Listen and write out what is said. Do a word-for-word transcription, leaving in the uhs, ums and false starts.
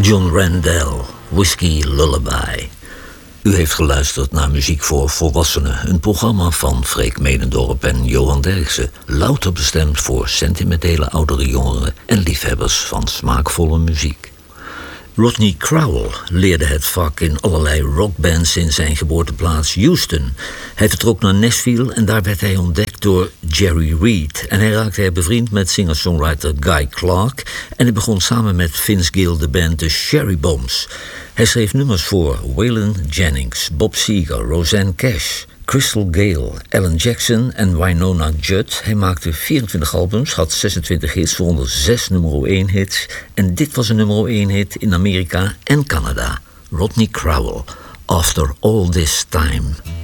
John Randell, Whiskey Lullaby. U heeft geluisterd naar Muziek voor Volwassenen, een programma van Freek Medendorp en Johan Derksen, louter bestemd voor sentimentele oudere jongeren en liefhebbers van smaakvolle muziek. Rodney Crowell leerde het vak in allerlei rockbands in zijn geboorteplaats Houston. Hij vertrok naar Nashville en daar werd hij ontdekt door Jerry Reed. En hij raakte hij bevriend met singer-songwriter Guy Clark. En hij begon samen met Vince Gill de band The Cherry Bombs. Hij schreef nummers voor Waylon Jennings, Bob Seger, Rosanne Cash, Crystal Gayle, Alan Jackson en Wynonna Judd. Hij maakte vierentwintig albums, had zesentwintig hits, waaronder zes nummer één hits. En dit was een nummer één hit in Amerika en Canada. Rodney Crowell, After All This Time.